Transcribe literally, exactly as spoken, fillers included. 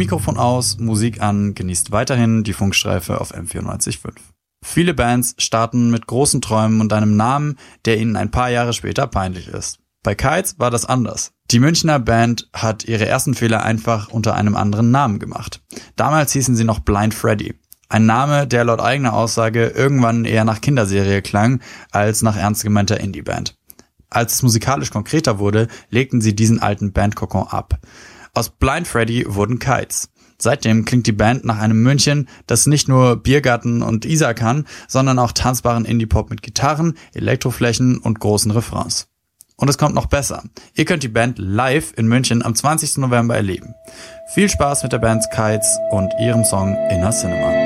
Mikrofon aus, Musik an, genießt weiterhin die Funkstreife auf M vierundneunzig Komma fünf. Viele Bands starten mit großen Träumen und einem Namen, der ihnen ein paar Jahre später peinlich ist. Bei Kites war das anders. Die Münchner Band hat ihre ersten Fehler einfach unter einem anderen Namen gemacht. Damals hießen sie noch Blind Freddy. Ein Name, der laut eigener Aussage irgendwann eher nach Kinderserie klang, als nach ernst gemeinter Indie-Band. Als es musikalisch konkreter wurde, legten sie diesen alten Bandkokon ab. Aus Blind Freddy wurden Kites. Seitdem klingt die Band nach einem München, das nicht nur Biergarten und Isar kann, sondern auch tanzbaren Indie-Pop mit Gitarren, Elektroflächen und großen Refrains. Und es kommt noch besser. Ihr könnt die Band live in München am zwanzigsten November erleben. Viel Spaß mit der Band Kites und ihrem Song Inner Cinema.